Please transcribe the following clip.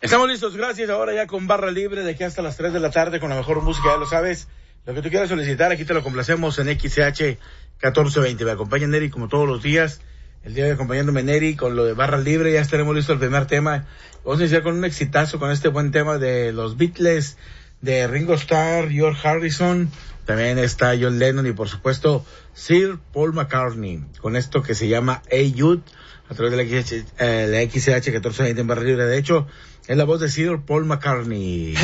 Estamos listos, gracias. Ahora ya con barra libre de aquí hasta las 3 de la tarde con la mejor música, ya lo sabes. Lo que tú quieras solicitar, aquí te lo complacemos en XCH 1420. Me acompaña Neri como todos los días. El día de hoy acompañándome Neri con lo de barra libre. Ya estaremos listos el primer tema. Vamos a iniciar con un exitazo, con este buen tema de los Beatles, de Ringo Starr, George Harrison. También está John Lennon y por supuesto Sir Paul McCartney. Con esto que se llama Hey Jude, a través de la XCH 1420 en barra libre. De hecho, es la voz de Sir Paul McCartney.